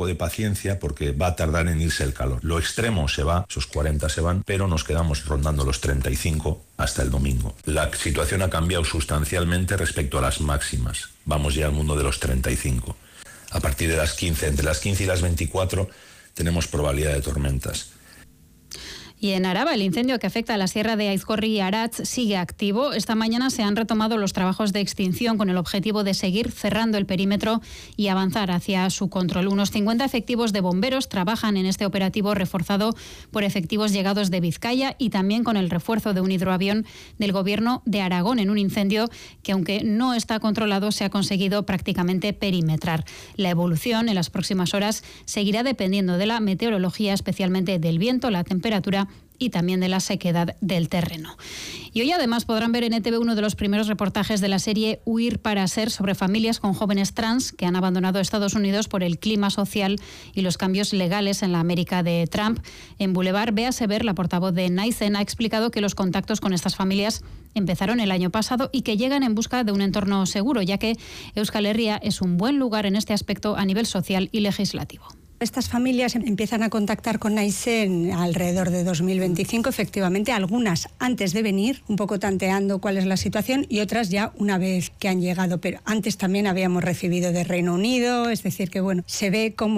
poco de paciencia porque va a tardar en irse el calor. Lo extremo se va, esos 40 se van, pero nos quedamos rondando los 35 hasta el domingo. La situación ha cambiado sustancialmente respecto a las máximas. Vamos ya al mundo de los 35. A partir de las 15, entre las 15 y las 24, tenemos probabilidad de tormentas. Y en Araba, el incendio que afecta a la sierra de Aizkorri y Aratz sigue activo. Esta mañana se han retomado los trabajos de extinción con el objetivo de seguir cerrando el perímetro y avanzar hacia su control. Unos 50 efectivos de bomberos trabajan en este operativo reforzado por efectivos llegados de Vizcaya y también con el refuerzo de un hidroavión del Gobierno de Aragón en un incendio que, aunque no está controlado, se ha conseguido prácticamente perimetrar. La evolución en las próximas horas seguirá dependiendo de la meteorología, especialmente del viento, la temperatura y también de la sequedad del terreno. Y hoy además podrán ver en ETV uno de los primeros reportajes de la serie Huir para ser, sobre familias con jóvenes trans que han abandonado Estados Unidos por el clima social y los cambios legales en la América de Trump. En Boulevard, Bea Sever, la portavoz de Naizen, ha explicado que los contactos con estas familias empezaron el año pasado y que llegan en busca de un entorno seguro, ya que Euskal Herria es un buen lugar en este aspecto a nivel social y legislativo. Estas familias empiezan a contactar con Naizen alrededor de 2025, efectivamente, algunas antes de venir, un poco tanteando cuál es la situación, y otras ya una vez que han llegado, pero antes también habíamos recibido de Reino Unido, es decir que bueno, se ve como